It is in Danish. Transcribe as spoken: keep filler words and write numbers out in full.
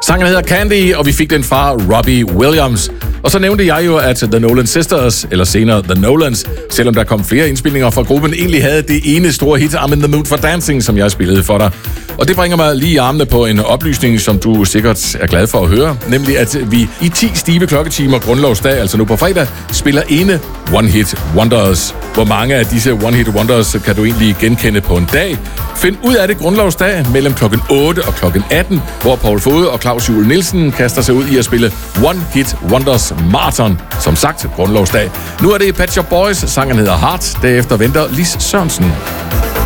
Sangen hedder Candy, og vi fik den fra Robbie Williams. Og så nævnte jeg jo, at The Nolan Sisters, eller senere The Nolans, selvom der kom flere indspilninger fra gruppen, egentlig havde det ene store hit, I'm in the Mood for Dancing, som jeg spillede for dig. Og det bringer mig lige i armene på en oplysning, som du sikkert er glad for at høre, nemlig at vi i ti stive klokketimer grundlovsdag, altså nu på fredag, spiller ene One Hit Wonders. Hvor mange af disse One Hit Wonders kan du egentlig genkende på en dag? Find ud af det grundlovsdag mellem klokken otte og klokken atten, hvor Paul Fode og Claus Juhl Nielsen kaster sig ud i at spille One Hit Wonders Marathon. Som sagt, grundlovsdag. Nu er det Pet Shop Boys, sangen hedder Heart, derefter venter Lis Sørensen.